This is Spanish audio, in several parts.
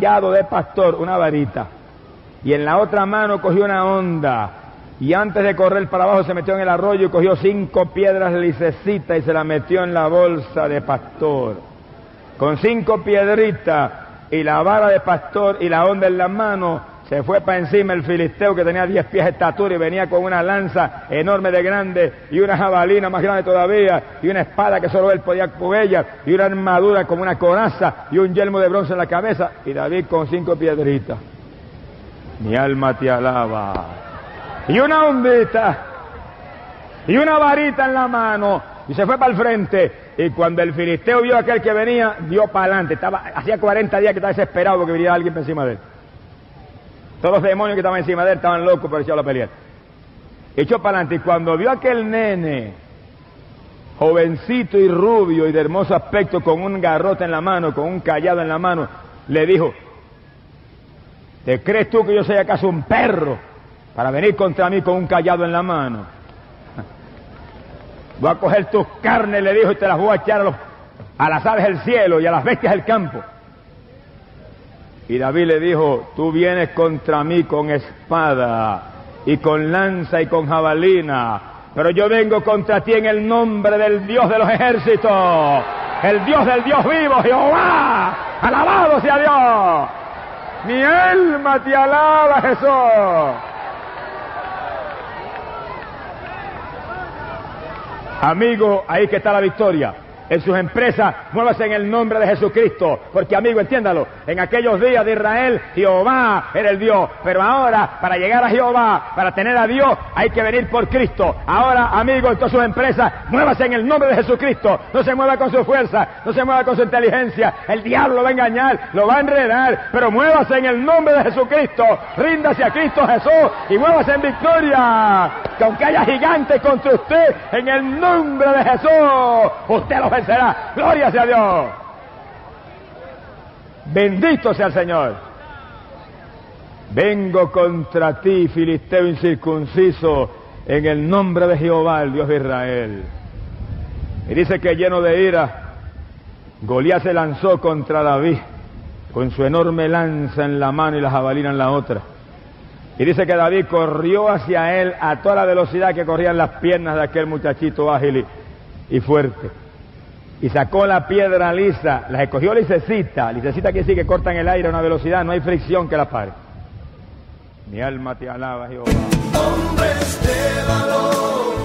cayado de pastor, una varita, y en la otra mano cogió una honda, y antes de correr para abajo se metió en el arroyo y cogió 5 piedras lisecitas y se las metió en la bolsa de pastor. Con 5 piedritas y la vara de pastor y la honda en la mano, se fue para encima el filisteo que tenía 10 pies de estatura y venía con una lanza enorme de grande y una jabalina más grande todavía y una espada que solo él podía con ella y una armadura como una coraza y un yelmo de bronce en la cabeza, y David con 5 piedritas. Mi alma te alaba. Y una hondita y una varita en la mano, y se fue para el frente. Y cuando el filisteo vio a aquel que venía, dio para adelante. Hacía 40 días que estaba desesperado porque venía alguien por encima de él. Todos los demonios que estaban encima de él estaban locos por echarlo a pelear. Echó para adelante, y cuando vio a aquel nene, jovencito y rubio y de hermoso aspecto, con un garrote en la mano, con un cayado en la mano, le dijo: ¿te crees tú que yo soy acaso un perro para venir contra mí con un cayado en la mano? Voy a coger tus carnes, le dijo, y te las voy a echar a las aves del cielo y a las bestias del campo. Y David le dijo: tú vienes contra mí con espada y con lanza y con jabalina, pero yo vengo contra ti en el nombre del Dios de los ejércitos, el Dios del Dios vivo, Jehová. Alabado sea Dios. Mi alma te alaba, Jesús. Amigo, ahí que está la victoria. En sus empresas, muévase en el nombre de Jesucristo, porque, amigo, entiéndalo, en aquellos días de Israel, Jehová era el Dios, pero ahora, para llegar a Jehová, para tener a Dios, hay que venir por Cristo. Ahora, amigo, en todas sus empresas, muévase en el nombre de Jesucristo. No se mueva con su fuerza, no se mueva con su inteligencia. El diablo lo va a engañar, lo va a enredar, pero muévase en el nombre de Jesucristo. Ríndase a Cristo Jesús y muévase en victoria. Que aunque haya gigantes contra usted, en el nombre de Jesús, usted los vencerá. Gloria sea a Dios. Bendito sea el Señor. Vengo contra ti, filisteo incircunciso, en el nombre de Jehová, el Dios de Israel. Y dice que, lleno de ira, Goliat se lanzó contra David con su enorme lanza en la mano y la jabalina en la otra. Y dice que David corrió hacia él a toda la velocidad que corrían las piernas de aquel muchachito ágil y fuerte. Y sacó la piedra lisa, la escogió lisecita. Lisecita quiere decir que cortan el aire a una velocidad, no hay fricción que la pare. Mi alma te alaba, Jehová. Hombres de valor,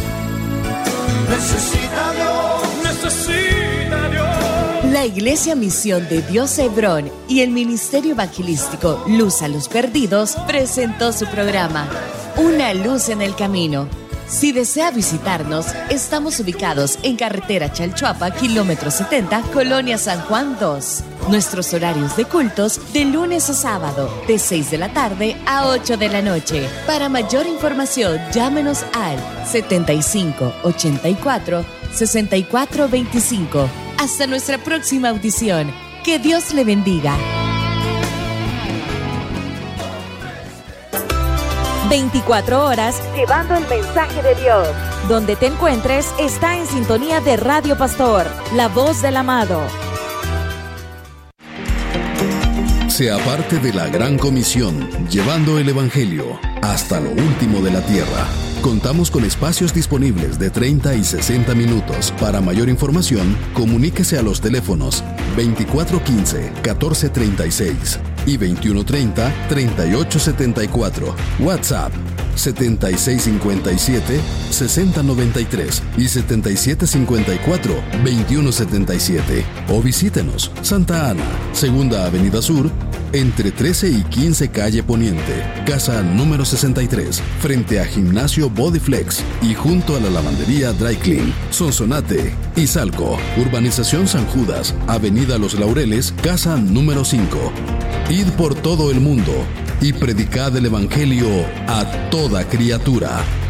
necesita Dios, necesita Dios. La Iglesia Misión de Dios Hebrón y el Ministerio Evangelístico Luz a los Perdidos presentó su programa Una Luz en el Camino. Si desea visitarnos, estamos ubicados en carretera Chalchuapa, kilómetro 70, Colonia San Juan 2. Nuestros horarios de cultos de lunes a sábado, de 6 de la tarde a 8 de la noche. Para mayor información, llámenos al 7584-6425. Hasta nuestra próxima audición. Que Dios le bendiga. 24 horas llevando el mensaje de Dios. Donde te encuentres, está en sintonía de Radio Pastor, la voz del amado. Sea parte de la gran comisión, llevando el Evangelio hasta lo último de la tierra. Contamos con espacios disponibles de 30 y 60 minutos. Para mayor información, comuníquese a los teléfonos 2415-1436 y 2130-3874. WhatsApp 7657-6093 y 7754-2177. O visítenos Santa Ana, Segunda Avenida Sur, entre 13 y 15 Calle Poniente, casa número 63, frente a Gimnasio Bodyflex y junto a la lavandería Dry Clean, Sonsonate, Izalco, Urbanización San Judas, Avenida Los Laureles, casa número 5. Id por todo el mundo y predicad el Evangelio a toda criatura.